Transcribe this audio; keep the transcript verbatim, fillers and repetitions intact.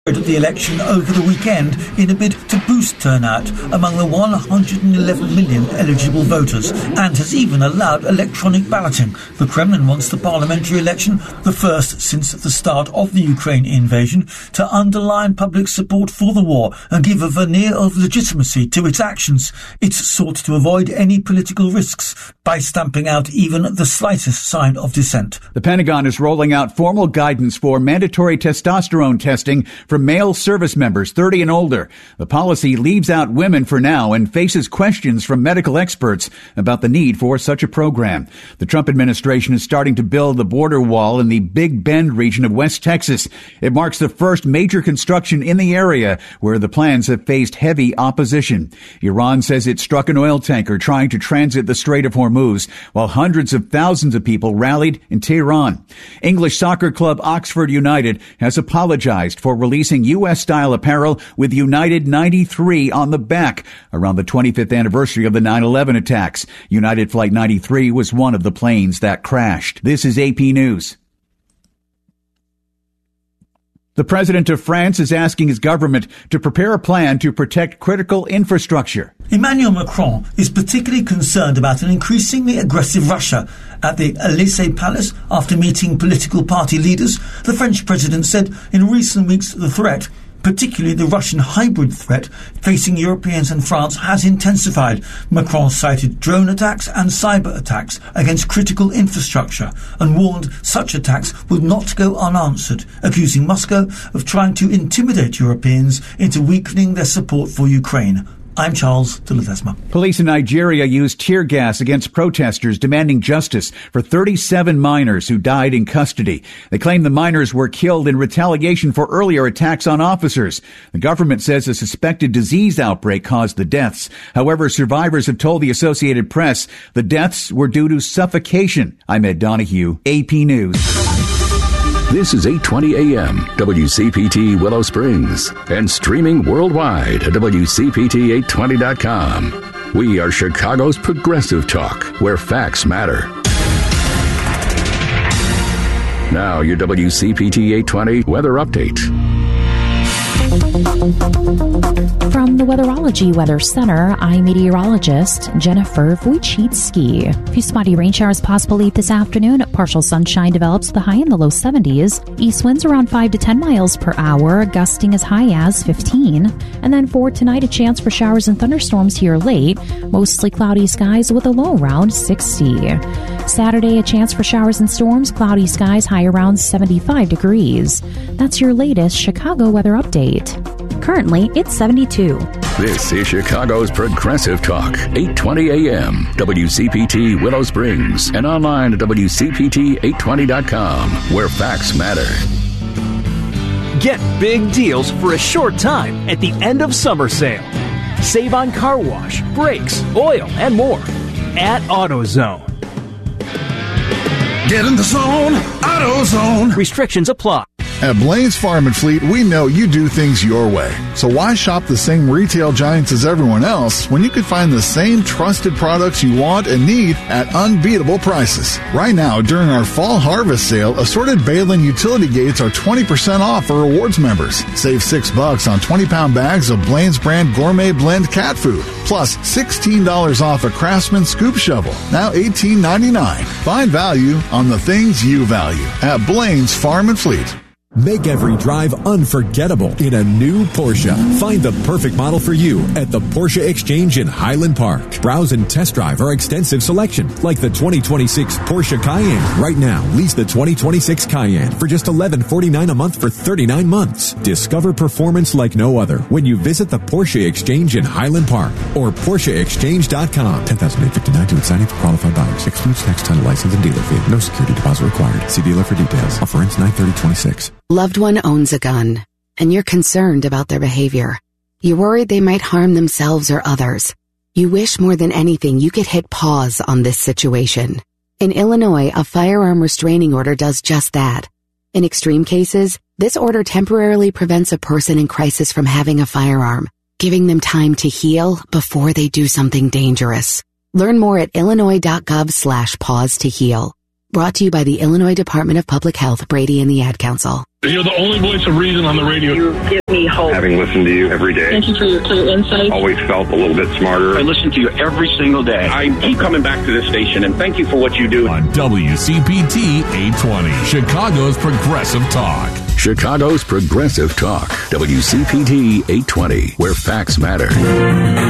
at the election over the weekend in a bid to boost turnout among the one hundred eleven million eligible voters, and has even allowed electronic balloting. The Kremlin wants the parliamentary election, the first since the start of the Ukraine invasion, to underline public support for the war and give a veneer of legitimacy to its actions. It's sought to avoid any political risks by stamping out even the slightest sign of dissent. The Pentagon is rolling out formal guidance for mandatory testosterone testing for male service members thirty and older. The policy leaves out women for now and faces questions from medical experts about the need for such a program. The Trump administration is starting to build the border wall in the Big Bend region of West Texas. It marks the first major construction in the area where the plans have faced heavy opposition. Iran says it struck an oil tanker trying to transit the Strait of Hormuz, while hundreds of thousands of people rallied in Tehran. English soccer club Oxford United has apologized for releasing U S-style apparel with United ninety-three on the back around the twenty-fifth anniversary of the nine eleven attacks. United Flight ninety-three was one of the planes that crashed. This is A P News. The president of France is asking his government to prepare a plan to protect critical infrastructure. Emmanuel Macron is particularly concerned about an increasingly aggressive Russia. At the Élysée Palace, after meeting political party leaders, the French president said in recent weeks the threat, particularly the Russian hybrid threat facing Europeans and France, has intensified. Macron cited drone attacks and cyber attacks against critical infrastructure and warned such attacks would not go unanswered, accusing Moscow of trying to intimidate Europeans into weakening their support for Ukraine. I'm Charles de Ledesma. Police in Nigeria used tear gas against protesters demanding justice for thirty-seven minors who died in custody. They claim the minors were killed in retaliation for earlier attacks on officers. The government says a suspected disease outbreak caused the deaths. However, survivors have told the Associated Press the deaths were due to suffocation. I'm Ed Donahue, A P News. This is eight twenty A M, W C P T Willow Springs, and streaming worldwide at W C P T eight twenty dot com. We are Chicago's progressive talk, where facts matter. Now, your W C P T eight twenty weather update. From the Weatherology Weather Center, I'm meteorologist Jennifer Wojcicki. A few spotty rain showers possible late this afternoon. Partial sunshine develops, the high in the low seventies. East winds around five to ten miles per hour, gusting as high as fifteen. And then for tonight, a chance for showers and thunderstorms here late. Mostly cloudy skies with a low around sixty. Saturday, a chance for showers and storms, cloudy skies, high around seventy-five degrees. That's your latest Chicago weather update. Currently, it's seventy-two. This is Chicago's Progressive Talk, eight twenty A M, W C P T Willow Springs, and online at W C P T eight twenty dot com, where facts matter. Get big deals for a short time at the end of summer sale. Save on car wash, brakes, oil, and more at AutoZone. Get in the zone, AutoZone. Restrictions apply. At Blaine's Farm and Fleet, we know you do things your way. So why shop the same retail giants as everyone else when you can find the same trusted products you want and need at unbeatable prices? Right now, during our fall harvest sale, assorted Balin utility gates are twenty percent off for rewards members. Save six bucks on twenty-pound bags of Blaine's brand gourmet blend cat food. Plus sixteen dollars off a Craftsman scoop shovel. Now eighteen ninety-nine. Find value on the things you value at Blaine's Farm and Fleet. Make every drive unforgettable in a new Porsche. Find the perfect model for you at the Porsche Exchange in Highland Park. Browse and test drive our extensive selection, like the twenty twenty-six Porsche Cayenne. Right now, lease the twenty twenty-six Cayenne for just eleven forty-nine a month for thirty-nine months. Discover performance like no other when you visit the Porsche Exchange in Highland Park or Porsche Exchange dot com. ten thousand eight hundred fifty-nine dollars to signing for qualified buyers. Excludes tax, title, license, and dealer fee. No security deposit required. See dealer for details. Offer ends nine thirty twenty-six. Loved one owns a gun, and you're concerned about their behavior. You're worried they might harm themselves or others. You wish more than anything you could hit pause on this situation. In Illinois, a firearm restraining order does just that. In extreme cases, this order temporarily prevents a person in crisis from having a firearm, giving them time to heal before they do something dangerous. Learn more at illinois.gov slash pause to heal. Brought to you by the Illinois Department of Public Health, Brady and the Ad Council. You're the only voice of reason on the radio. You give me hope. Having listened to you every day. Thank you for your clear insight. Always felt a little bit smarter. I listen to you every single day. I keep coming back to this station, and thank you for what you do. On W C P T eight twenty, Chicago's Progressive Talk. Chicago's Progressive Talk. W C P T eight twenty, where facts matter.